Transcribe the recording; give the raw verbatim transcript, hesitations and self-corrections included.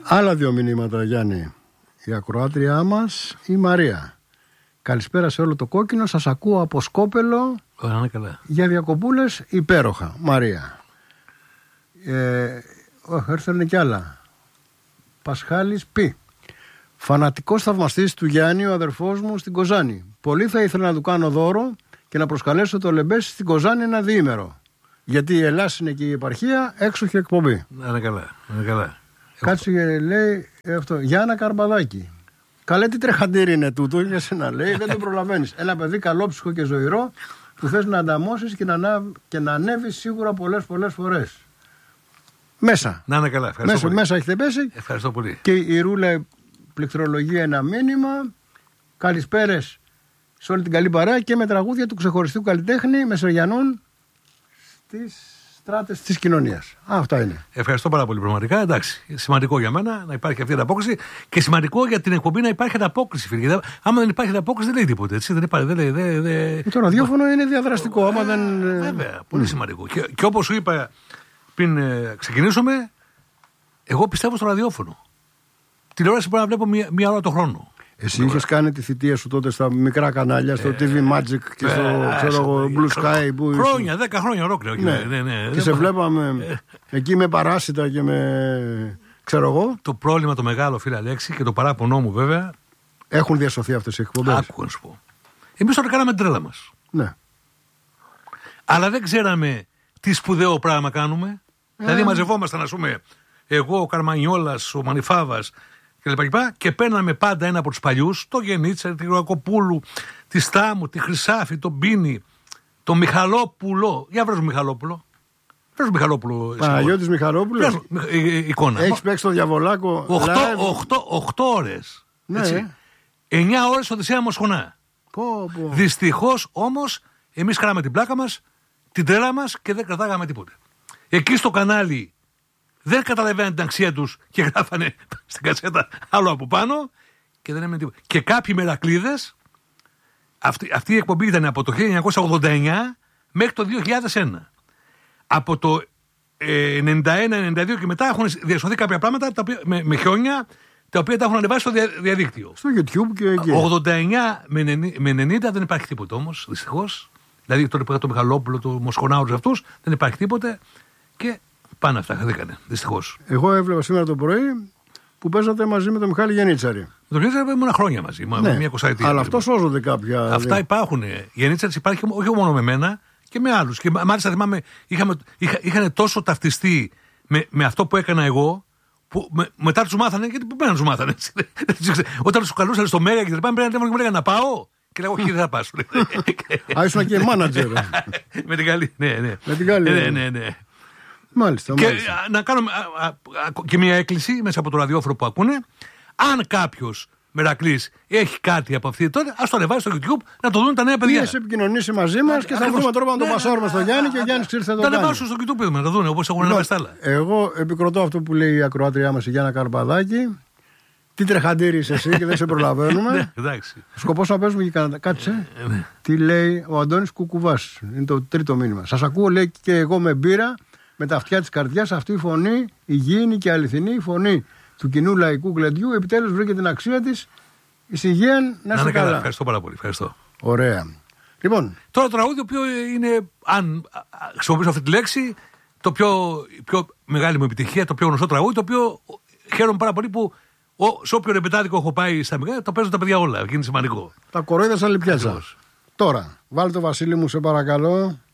Άλλα δύο μηνύματα, Γιάννη. Η ακροάτριά μας, η Μαρία. Καλησπέρα σε όλο το κόκκινο. Σας ακούω από Σκόπελο. Ωραία, καλά. Για διακοπούλες υπέροχα. Μαρία. Ε, έρθανε κι άλλα. Πασχάλης Π. Φανατικός θαυμαστής του Γιάννη, ο αδερφός μου στην Κοζάνη. Πολύ θα ήθελα να του κάνω δώρο και να προσκαλέσω το Λεμπέση στην Κοζάνη ένα διήμερο. Γιατί η Ελλάς είναι και η επαρχία, έξοχη εκπομπή. Να είναι καλά. Να είναι καλά. Κάτσε και λέει αυτό. Γιάννα Καρμπαδάκη. Καλέ, τι τρεχαντήρι είναι τούτο, για σένα λέει, δεν το προλαβαίνεις. Ένα παιδί καλόψυχο και ζωηρό που θες να ανταμώσεις και να, και να ανέβεις σίγουρα πολλές πολλές φορές. Μέσα. Να είναι καλά. Ευχαριστώ Μέσα, πολύ. μέσα έχετε πέσει. Ευχαριστώ πολύ. Και η Ρούλα πληκτρολογεί ένα μήνυμα. Καλησπέρες σε όλη την καλή παρέα και με τραγούδια του ξεχωριστού καλλιτέχνη Μεσογειανών στις στράτες της κοινωνίας. Αυτά είναι. Ευχαριστώ πάρα πολύ, πραγματικά. Εντάξει, σημαντικό για μένα να υπάρχει αυτή η ανταπόκριση και σημαντικό για την εκπομπή να υπάρχει ανταπόκριση, φίλε. Γιατί άμα δεν υπάρχει ανταπόκριση, δεν λέει τίποτα. Έτσι, δεν υπάρχει, δεν λέει, δεν, δεν... Το ραδιόφωνο είναι διαδραστικό. Άμα δεν... Βέβαια, πολύ mm. σημαντικό. Και, και όπως σου είπα πριν ε, ξεκινήσουμε, εγώ πιστεύω στο ραδιόφωνο. Τηλεόραση μπορεί να βλέπω μία, μία ώρα το χρόνο. Εσύ είχες κάνει τη θητεία σου τότε στα μικρά κανάλια, στο ε, τι βι Magic και ε, στο ξέρω, ε, Blue Sky. Που χρόνια, δέκα χρόνια ολόκληρα. Ναι. Ναι, ναι, και σε βλέπαμε ε, εκεί με παράσιτα και με. Ξέρω εγώ. Το πρόβλημα το μεγάλο, φίλε Αλέξη, και το παράπονό μου βέβαια. Έχουν διασωθεί αυτές οι εκπομπές. Άκου να σου πω. Εμείς τώρα κάναμε την τρέλα μας. Ναι. Αλλά δεν ξέραμε τι σπουδαίο πράγμα κάνουμε. Ε. Δηλαδή μαζευόμασταν, ας πούμε, εγώ, ο Καρμανιόλας, ο Μανιφάβας. Και, και παίρναμε πάντα ένα από τους παλιούς, το Γενίτσα, τη Γρακοπούλου, τη Στάμου, τη Χρυσάφη, τον Πίνη, τον Μιχαλόπουλο. Για βρες Μιχαλόπουλο. Βρες Μιχαλόπουλο. Παναγιώτης Μιχαλόπουλος. Εικόνα. Έχεις παίξει το Διαβολάκο. Οχτώ ώρες. Ναι. Εννιά ώρες Οδυσσέα Μοσχονά. Πω, πω. Δυστυχώς όμως εμείς κάναμε την πλάκα μας, την τρέλα μας και δεν κρατάγαμε τίποτε. Εκεί στο κανάλι δεν καταλαβαίναν την αξία τους και γράφανε στην κατσέτα άλλο από πάνω και δεν έμενε τίποτα. Και κάποιοι μερακλείδες, αυτή, αυτή η εκπομπή ήταν από το χίλια εννιακόσια ογδόντα εννιά μέχρι το δύο χιλιάδες ένα. Από το ε, ενενήντα ένα ενενήντα δύο και μετά έχουν διασωθεί κάποια πράγματα τα οποία, με, με χιόνια, τα οποία τα έχουν ανεβάσει στο δια, διαδίκτυο. Στο YouTube και εκεί. ογδόντα εννιά με ενενήντα δεν υπάρχει τίποτα όμως, δυστυχώς. Δηλαδή τώρα που είχα το Μιχαλόπουλο, το Μοσχονάου, αυτούς, δεν υπάρχει τίποτε και. Πάνε αυτά, χαθήκανε, δυστυχώς. Εγώ έβλεπα σήμερα το πρωί που παίζατε μαζί με τον Μιχάλη Γενίτσαρη. Με τον Γενίτσαρη ήμουν χρόνια μαζί, ναι, μια εικοσαετία. Αλλά αυτό σώζονται κάποια. Αυτά δε... υπάρχουν. Η Γενίτσαρη υπάρχει όχι μόνο με μένα και με άλλους. Και μάλιστα θυμάμαι, είχαμε, είχα, είχαν τόσο ταυτιστεί με, με αυτό που έκανα εγώ, που με, μετά τους μάθανε, γιατί πέρα τους μάθανε. Όταν τους καλούσαν στο Μέγα και τα λοιπά, πρέπει να μου λέγανε να πάω. Και λέγω, όχι, δεν θα πας. Α, ήσουν και μάνατζερ. Με την καλή, ναι, ναι. Με την καλή. Ναι, ναι, ναι. Μάλιστα, και μάλιστα. να κάνω α, α, α, και μια έκκληση μέσα από το ραδιόφωνο που ακούνε. Αν κάποιος μερακλής έχει κάτι από αυτή τότε, ας το ανεβάσει στο YouTube να το δουν τα νέα παιδιά. Ή επικοινωνήσει μαζί μας και θα βρούμε τρόπο να το πασάρουμε στο Γιάννη και ο Γιάννης ξέρει θα το κάνει. Τα ανεβάσουν στο YouTube να το δουν όπως έχουν ανεβάσει τα άλλα. Εγώ επικροτώ αυτό που λέει η ακροάτριά μας η Γιάννα Καρπαδάκη. Τι τρεχαντήρι είσαι εσύ και δεν σε προλαβαίνουμε. Σκοπός να παίζουμε και κανένα. Κάτσε. Τι λέει ο Αντώνης Κουκουβάς. Είναι το τρίτο μήνυμα. Σας ακούω, λέει, και εγώ με μπύρα. Με τα αυτιά της καρδιάς, αυτή η φωνή, υγιεινή και αληθινή, η φωνή του κοινού λαϊκού γλεντιού, επιτέλους βρήκε την αξία της. Εις υγεία να είστε καλά. Ευχαριστώ πάρα πολύ. Ευχαριστώ. Ωραία. Λοιπόν. Τώρα το τραγούδι, το οποίο είναι, αν χρησιμοποιήσω αυτή τη λέξη, το πιο, πιο μεγάλη μου επιτυχία, το πιο γνωστό τραγούδι, το οποίο χαίρομαι πάρα πολύ που ο, σε όποιο ρεπετάδικο έχω πάει στα μικρά, το παίζουν τα παιδιά όλα. Είναι σημαντικό. Τα κορόιδα σαν λιπιάτσα. Τώρα, βάλτε το Βασίλη μου, σε παρακαλώ.